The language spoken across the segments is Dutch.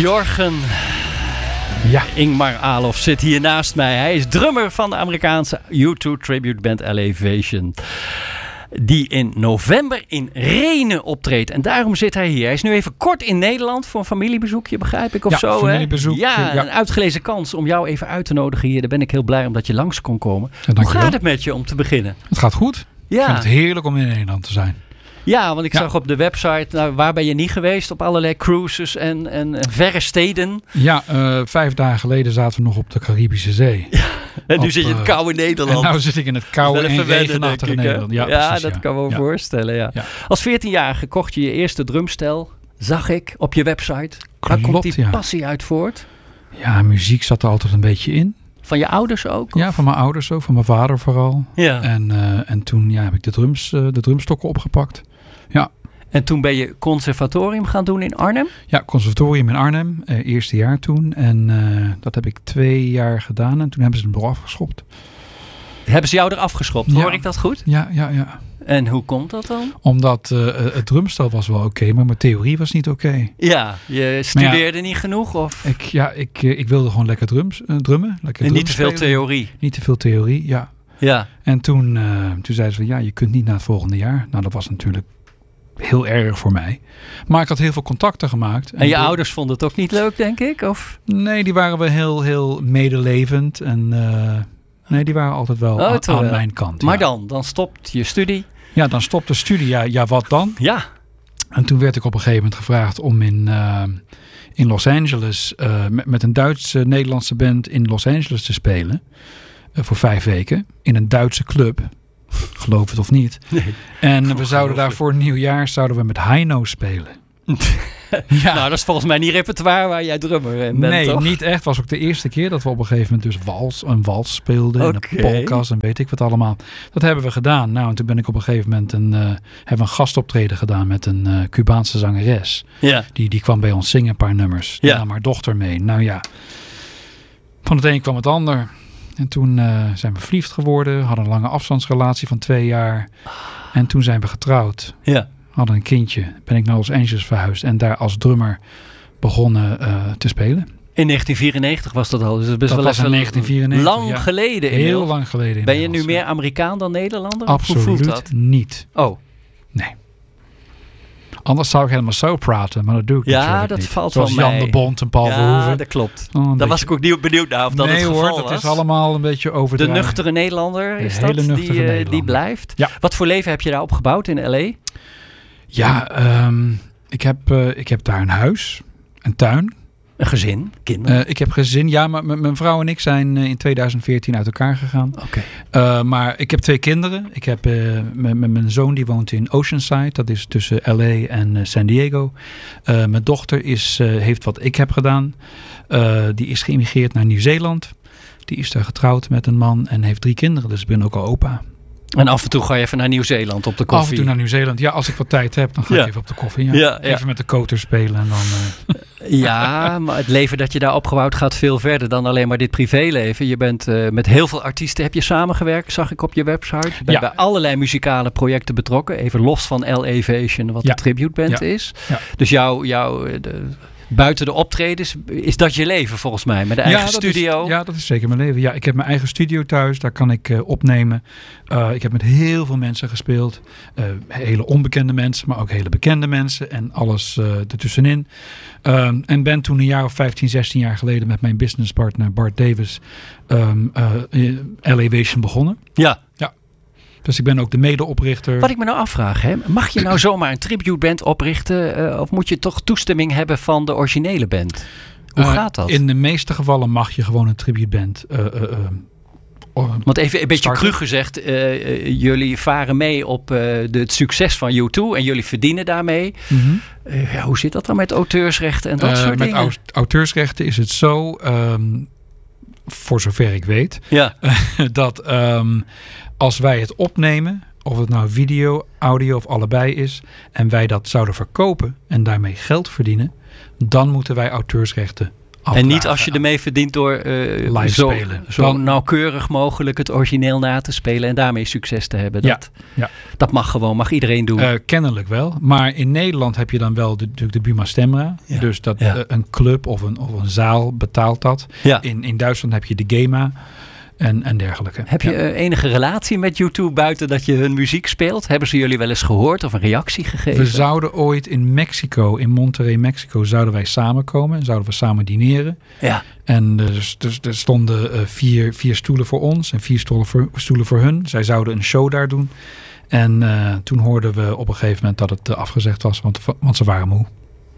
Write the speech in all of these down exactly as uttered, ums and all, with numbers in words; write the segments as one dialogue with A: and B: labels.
A: Jorgen
B: Ja.
A: Ingmar Alof zit hier naast mij. Hij is drummer van de Amerikaanse U twee tribute band Elevation, die in november in Renen optreedt. En daarom zit hij hier. Hij is nu even kort in Nederland voor een familiebezoekje, begrijp ik, of
B: ja,
A: zo.
B: familiebezoek.
A: Ja,
B: ja,
A: een uitgelezen kans om jou even uit te nodigen hier. Daar ben ik heel blij omdat je langs kon komen.
B: Ja,
A: Hoe
B: dank je
A: gaat
B: wel.
A: het met je om te beginnen?
B: Het gaat goed.
A: Ja.
B: Ik vind het heerlijk om in Nederland te zijn.
A: Ja, want ik
B: Ja.
A: zag op de website, nou, waar ben je niet geweest? Op allerlei cruises en, en, en verre steden.
B: Ja, uh, vijf dagen geleden zaten we nog op de Caribische Zee.
A: Ja. En nu
B: Op,
A: zit je in het
B: uh,
A: koude Nederland.
B: En nu zit ik in het koude
A: Wel
B: en
A: even wennen,
B: regenachtige
A: denk ik, hè?
B: Nederland. Ja,
A: Ja,
B: precies,
A: dat
B: ja.
A: kan me wel
B: Ja.
A: voorstellen, ja.
B: Ja.
A: Als veertienjarige kocht je je eerste drumstel, zag ik op je website. Waar
B: Klopt,
A: komt die
B: ja.
A: passie uit voort?
B: Ja, muziek zat er altijd een beetje in.
A: Van je ouders ook?
B: Ja, van mijn ouders ook, van mijn vader vooral.
A: Ja.
B: En, uh, en toen ja, heb ik de, drums, uh, de drumstokken opgepakt. Ja.
A: En toen ben je conservatorium gaan doen in Arnhem?
B: Ja, conservatorium in Arnhem, uh, eerste jaar toen. En uh, dat heb ik twee jaar gedaan en toen hebben ze hem eraf geschopt.
A: Hebben ze jou eraf geschopt?
B: Ja.
A: Hoor ik dat goed?
B: Ja, ja, ja.
A: En hoe komt dat dan?
B: Omdat uh, het drumstel was wel oké, okay, maar mijn theorie was niet oké. Okay.
A: Ja, je studeerde ja, niet genoeg? Of?
B: Ik, ja, ik, ik wilde gewoon lekker drums, uh, drummen. Lekker
A: en
B: drum
A: niet te veel
B: spelen.
A: theorie?
B: Niet te veel theorie, ja.
A: Ja.
B: En toen, uh, toen zeiden ze van ja, je kunt niet naar het volgende jaar. Nou, dat was natuurlijk heel erg voor mij. Maar ik had heel veel contacten gemaakt.
A: En je
B: door...
A: ouders vonden het ook niet leuk, denk ik? Of?
B: Nee, die waren wel heel, heel medelevend. En uh, nee, die waren altijd wel
A: oh,
B: aan,
A: aan
B: uh, mijn kant.
A: Maar
B: ja.
A: dan, dan stopt je studie.
B: Ja, dan stopt de studie. Ja, ja, wat dan?
A: Ja.
B: En toen werd ik op een gegeven moment gevraagd om in, uh, in Los Angeles uh, met, met een Duitse-Nederlandse band in Los Angeles te spelen. Uh, voor vijf weken. In een Duitse club. Geloof het of niet.
A: Nee.
B: En we zouden daar voor nieuwjaar zouden we met Heino spelen. Ja.
A: Nou, dat is volgens mij niet repertoire waar jij drummer in bent,
B: Nee,
A: toch?
B: niet echt. Het was ook de eerste keer dat we op een gegeven moment dus wals, een wals speelden.
A: Okay.
B: En een polkas en weet ik wat allemaal. Dat hebben we gedaan. Nou, en toen ben ik op een gegeven moment een, uh, hebben we een gastoptreden gedaan met een uh, Cubaanse zangeres.
A: Ja.
B: Die, die kwam bij ons zingen een paar nummers. Die
A: Ja.
B: nam haar dochter mee. Nou ja, van het een kwam het ander. En toen uh, zijn we verliefd geworden. Hadden een lange afstandsrelatie van twee jaar. En toen zijn we getrouwd.
A: Ja.
B: Hadden een kindje. Ben ik naar Los Angeles verhuisd. En daar als drummer begonnen uh, te spelen.
A: In negentien vierennegentig was dat al. Dus dat is best
B: dat
A: wel
B: was in
A: even
B: negentien vierennegentig.
A: lang
B: ja.
A: geleden.
B: Heel
A: inmiddels.
B: lang geleden.
A: Ben je nu
B: ja.
A: meer Amerikaan dan Nederlander?
B: Absoluut
A: Hoe voelt dat?
B: niet.
A: Oh.
B: Nee. Anders zou ik helemaal zo praten, maar dat doe ik
A: ja,
B: natuurlijk
A: dat
B: niet.
A: valt
B: Zoals
A: wel
B: Jan
A: mee.
B: de Bond en Paul
A: ja,
B: Verhoeven.
A: dat klopt.
B: Oh,
A: Daar
B: beetje...
A: was ik ook niet benieuwd naar of dat
B: nee,
A: het geval
B: hoor,
A: was.
B: dat is allemaal een beetje
A: De
B: overdreven.
A: nuchtere Nederlander is
B: De hele
A: dat, die,
B: nuchtere
A: uh, die
B: Nederlander.
A: blijft.
B: Ja.
A: Wat voor leven heb je daar opgebouwd in L A?
B: Ja, um, ik, heb, uh, ik heb daar een huis, een tuin.
A: Een gezin, kinderen?
B: Uh, ik heb gezin, ja, maar m- mijn vrouw en ik zijn uh, in tweeduizend veertien uit elkaar gegaan.
A: Oké.
B: Okay. Uh, maar ik heb twee kinderen. Ik heb uh, m- m- mijn zoon die woont in Oceanside, dat is tussen L A en uh, San Diego. Uh, mijn dochter is, uh, heeft wat ik heb gedaan. Uh, die is geïmigreerd naar Nieuw-Zeeland. Die is daar getrouwd met een man en heeft drie kinderen, dus ik ben ook al opa.
A: En af en toe ga je even naar Nieuw-Zeeland op de koffie?
B: Af en toe naar Nieuw-Zeeland. Ja, als ik wat tijd heb, dan ga
A: ja.
B: ik even op de koffie. Ja.
A: Ja,
B: even
A: ja.
B: met de koter spelen en dan... Uh...
A: Ja, maar het leven dat je daar opgebouwd gaat veel verder dan alleen maar dit privéleven. Je bent uh, met heel veel artiesten heb je samengewerkt, zag ik op je website. Je bent
B: ja.
A: bij allerlei muzikale projecten betrokken. Even los van Elevation, wat
B: ja.
A: de tributeband
B: ja.
A: is.
B: Ja.
A: Dus jouw... jou, de, buiten de optredens, is dat je leven volgens mij? Met de eigen
B: ja, dat
A: studio?
B: Is, ja, dat is zeker mijn leven. Ja, ik heb mijn eigen studio thuis. Daar kan ik uh, opnemen. Uh, ik heb met heel veel mensen gespeeld. Uh, hele onbekende mensen, maar ook hele bekende mensen. En alles uh, ertussenin. Uh, en ben toen een jaar of vijftien, zestien jaar geleden met mijn businesspartner Bart Davis um, uh, Elevation begonnen.
A: Ja.
B: Ja. Dus ik ben ook de medeoprichter.
A: Wat ik me nou afvraag, hè? Mag je nou zomaar een tributeband oprichten? Uh, of moet je toch toestemming hebben van de originele band? Hoe uh, gaat dat?
B: In de meeste gevallen mag je gewoon een tributeband uh, uh, uh,
A: Want even een beetje
B: starten.
A: cru gezegd, uh, uh, jullie varen mee op uh, de, het succes van U twee en jullie verdienen daarmee.
B: Mm-hmm.
A: Uh, ja, hoe zit dat dan met auteursrechten en dat
B: uh,
A: soort
B: met
A: dingen?
B: Met auteursrechten is het zo, um, voor zover ik weet,
A: ja.
B: dat um, als wij het opnemen, of het nou video, audio of allebei is, en wij dat zouden verkopen en daarmee geld verdienen, dan moeten wij auteursrechten afdragen.
A: En niet als je ermee verdient door uh,
B: live
A: zo,
B: spelen.
A: zo
B: Dan,
A: nauwkeurig mogelijk het origineel na te spelen en daarmee succes te hebben. Dat,
B: ja, ja.
A: dat mag gewoon, mag iedereen doen.
B: Uh, kennelijk wel. Maar in Nederland heb je dan wel de, de, de Buma Stemra.
A: Ja.
B: Dus dat
A: Ja.
B: uh, een club of een, of een zaal betaalt dat.
A: Ja.
B: In, in Duitsland heb je de GEMA en, en dergelijke.
A: Heb je
B: ja.
A: uh, enige relatie met U twee buiten dat je hun muziek speelt? Hebben ze jullie wel eens gehoord of een reactie gegeven?
B: We zouden ooit in Mexico, in Monterrey, Mexico, zouden wij samenkomen. Zouden we samen dineren.
A: Ja.
B: En dus, dus er stonden uh, vier, vier stoelen voor ons en vier stoelen voor, stoelen voor hun. Zij zouden een show daar doen. En uh, toen hoorden we op een gegeven moment dat het uh, afgezegd was, want, want ze waren moe.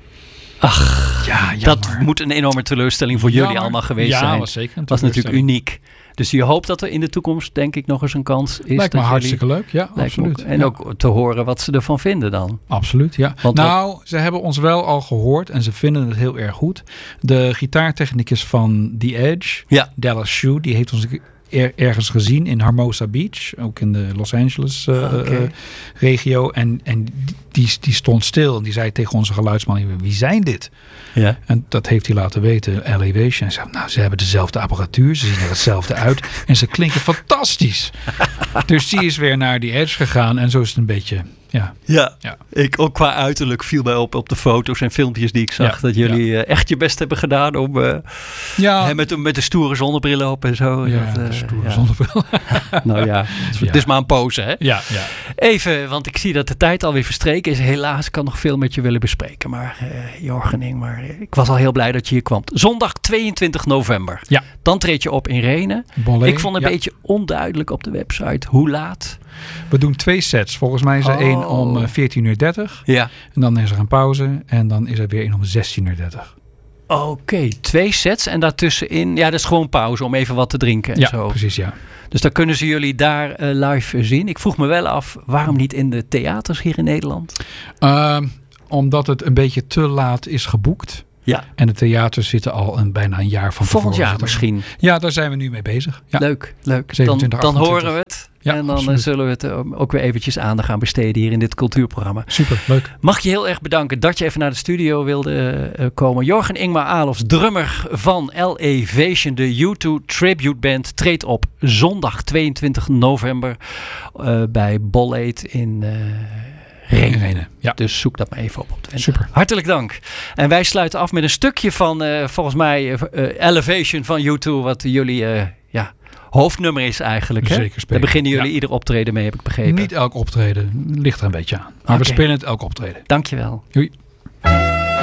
A: Ach,
B: ja,
A: dat moet een enorme teleurstelling voor jullie
B: jammer.
A: allemaal geweest
B: ja,
A: zijn.
B: Was zeker een
A: was natuurlijk uniek. Dus je hoopt dat er in de toekomst denk ik nog eens een kans is.
B: Lijkt me
A: dat
B: hartstikke
A: jullie,
B: leuk, ja, absoluut.
A: En
B: ja.
A: ook te horen wat ze ervan vinden dan.
B: Absoluut, ja.
A: Want
B: nou,
A: wat...
B: ze hebben ons wel al gehoord en ze vinden het heel erg goed. De gitaartechnicus van The Edge,
A: ja.
B: Dallas Shue, die heeft ons er, ergens gezien in Hermosa Beach, ook in de Los Angeles uh, okay. uh, regio. En, en die, die stond stil en die zei tegen onze geluidsman, wie zijn dit?
A: Ja.
B: En dat heeft hij laten weten, Elevation. En zei, nou, ze hebben dezelfde apparatuur, ze zien er hetzelfde uit en ze klinken fantastisch. Dus die is weer naar die Edge gegaan en zo is het een beetje, ja.
A: Ja,
B: ja.
A: Ik, ook qua uiterlijk viel mij op op de foto's en filmpjes die ik zag.
B: Ja,
A: dat jullie
B: ja.
A: uh, echt je best hebben gedaan om uh,
B: ja.
A: hè, met, met de stoere zonnebril op en zo.
B: Ja,
A: dat, uh,
B: de stoere
A: ja.
B: zonnebril.
A: Nou ja, het is,
B: ja.
A: het is maar een pose, hè?
B: Ja, ja.
A: Even, want ik zie dat de tijd alweer verstreken is. Helaas, ik kan nog veel met je willen bespreken. Maar uh, Jorgening, maar uh, ik was al heel blij dat je hier kwam. Zondag tweeëntwintig november.
B: Ja.
A: Dan treed je op in Renen.
B: Bollé,
A: ik vond een
B: ja.
A: beetje onduidelijk op de website. Hoe laat?
B: We doen twee sets. Volgens mij is er
A: oh.
B: één om uh, veertien uur dertig.
A: Ja.
B: En dan is er een pauze. En dan is er weer één om zestien uur dertig.
A: Oké, okay, twee sets en daartussenin, ja, dat is gewoon pauze om even wat te drinken en
B: ja,
A: zo.
B: Precies, ja.
A: Dus dan kunnen ze jullie daar uh, live zien. Ik vroeg me wel af, waarom niet in de theaters hier in Nederland?
B: Uh, omdat het een beetje te laat is geboekt.
A: Ja.
B: En de theaters zitten al een, bijna een jaar van
A: Volgend
B: tevoren.
A: jaar misschien.
B: Ja, daar zijn we nu mee bezig. Ja.
A: Leuk, leuk.
B: zevenentwintig,
A: dan, dan
B: achtentwintig.
A: horen we het.
B: Ja,
A: en dan
B: absoluut.
A: zullen we het ook weer eventjes aandacht gaan besteden hier in dit cultuurprogramma.
B: Super, leuk.
A: Mag je heel erg bedanken dat je even naar de studio wilde uh, komen. Jorgen Ingmar Alofs, drummer van Elevation, de U twee Tribute Band, treedt op zondag tweeëntwintig november uh, bij Bolleet in... Uh, Renen.
B: Renen, ja.
A: Dus zoek dat maar even op op Twente.
B: Super.
A: Hartelijk dank. En wij sluiten af met een stukje van uh, volgens mij uh, Elevation van U twee, wat jullie uh, ja, hoofdnummer is eigenlijk. Hè?
B: Zeker spelen.
A: Daar beginnen jullie
B: ja.
A: ieder optreden mee, heb ik begrepen.
B: Niet elk optreden, ligt er een beetje aan. Maar
A: okay.
B: we spelen het elk optreden.
A: Dankjewel.
B: Doei.